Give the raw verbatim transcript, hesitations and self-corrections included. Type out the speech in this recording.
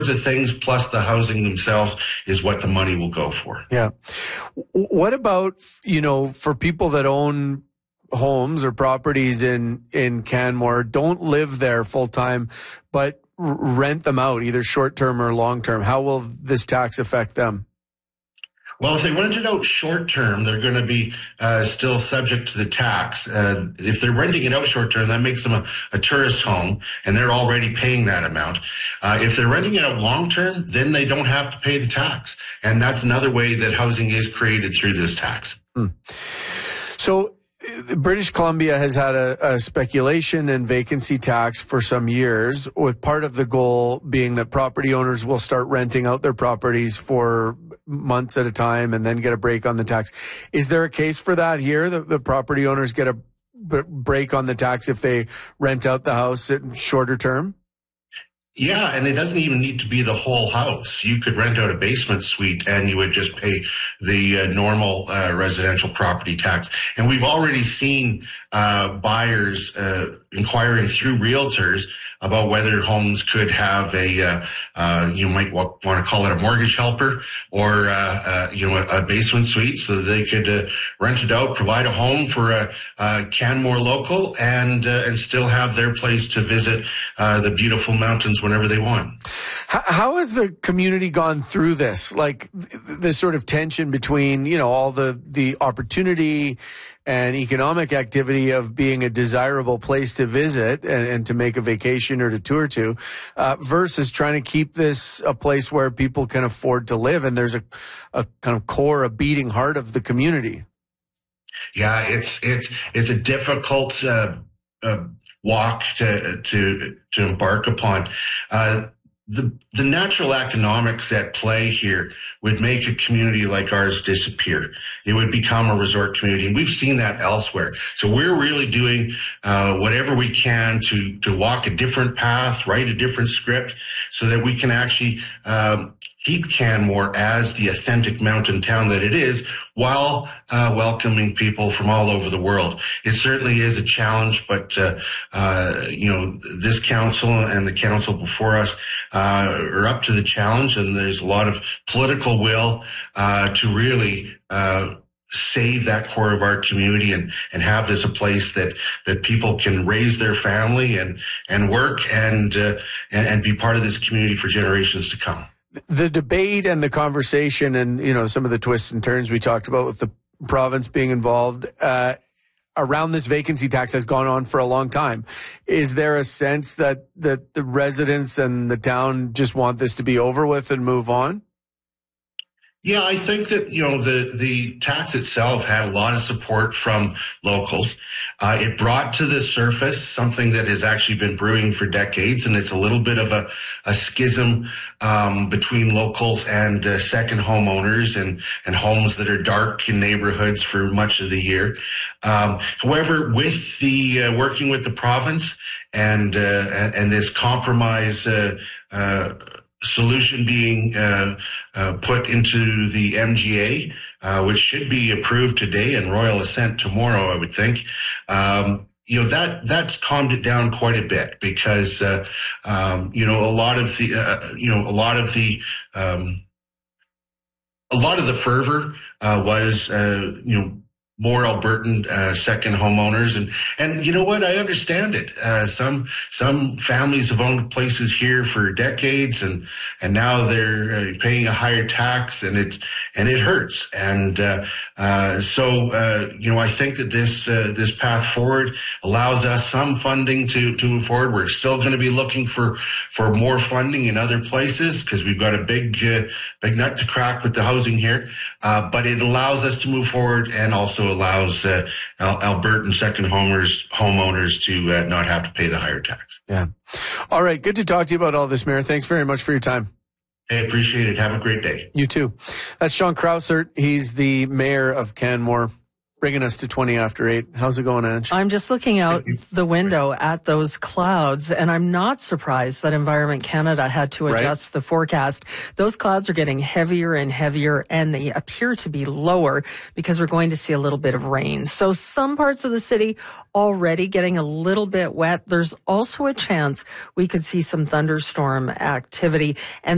of things, plus the housing themselves, is what the money will go for. Yeah. What about, you know, for people that own homes or properties in, in Canmore, don't live there full time, but rent them out, either short term or long term? How will this tax affect them? Well, if they rent it out short term, they're going to be uh, still subject to the tax. Uh, if they're renting it out short term, that makes them a, a tourist home, and they're already paying that amount. Uh, if they're renting it out long term, then they don't have to pay the tax. And that's another way that housing is created through this tax. Hmm. So British Columbia has had a, a speculation and vacancy tax for some years, with part of the goal being that property owners will start renting out their properties for months at a time and then get a break on the tax. Is there a case for that here? The, the property owners get a b- break on the tax if they rent out the house in shorter term? Yeah, and it doesn't even need to be the whole house. You could rent out a basement suite and you would just pay the uh, normal uh, residential property tax. And we've already seen uh, buyers uh, inquiring through realtors about whether homes could have a, uh, uh, you might w- want to call it a mortgage helper or, uh, uh, you know, a, a basement suite, so that they could uh, rent it out, provide a home for a, a Canmore local, and uh, and still have their place to visit uh, the beautiful mountains whenever they want. How, how has the community gone through this? Like this sort of tension between, you know, all the, the opportunity and economic activity of being a desirable place to visit and, and to make a vacation or to tour to, uh, versus trying to keep this a place where people can afford to live and there's a, a kind of core, a beating heart of the community. Yeah, it's it's it's a difficult uh, uh, walk to to to embark upon. Uh, the the natural economics at play here would make a community like ours disappear. It would become a resort community, and we've seen that elsewhere. So we're really doing uh, whatever we can to to walk a different path, write a different script, so that we can actually um, keep Canmore as the authentic mountain town that it is, while uh, welcoming people from all over the world. It certainly is a challenge, but uh, uh, you know, this council and the council before us uh, are up to the challenge, and there's a lot of political will uh, to really uh, save that core of our community and, and have this a place that, that people can raise their family and, and work and, uh, and, and be part of this community for generations to come. The debate and the conversation and, you know, some of the twists and turns we talked about with the province being involved uh, around this vacancy tax has gone on for a long time. Is there a sense that, that the residents and the town just want this to be over with and move on? Yeah, I think that, you know, the, the tax itself had a lot of support from locals. Uh, it brought to the surface something that has actually been brewing for decades, and it's a little bit of a, a schism um, between locals and uh, second homeowners and, and homes that are dark in neighborhoods for much of the year. Um, however, with the uh, working with the province and, uh, and, and this compromise uh, uh solution being uh, uh, put into the M G A, uh, which should be approved today and royal assent tomorrow, I would think. Um, you know, that that's calmed it down quite a bit, because uh, um, you know, a lot of the uh, you know a lot of the um, a lot of the fervor uh, was uh, you know. more Albertan uh, second homeowners, and and you know what, I understand it. Uh, some some families have owned places here for decades, and and now they're uh, paying a higher tax, and it's and it hurts. And uh, uh, so uh, you know, I think that this uh, this path forward allows us some funding to to move forward. We're still going to be looking for for more funding in other places, because we've got a big uh, big nut to crack with the housing here. Uh, but it allows us to move forward, and also allows uh, Al- Albertan second homers, homeowners to uh, not have to pay the higher tax. Yeah. All right. Good to talk to you about all this, Mayor. Thanks very much for your time. I appreciate it. Have a great day. You too. That's Sean Krausert. He's the mayor of Canmore, bringing us to twenty after eight. How's it going, Ange? I'm just looking out the window at those clouds, and I'm not surprised that Environment Canada had to adjust right? the forecast. Those clouds are getting heavier and heavier, and they appear to be lower because we're going to see a little bit of rain. So some parts of the city already getting a little bit wet. There's also a chance we could see some thunderstorm activity. And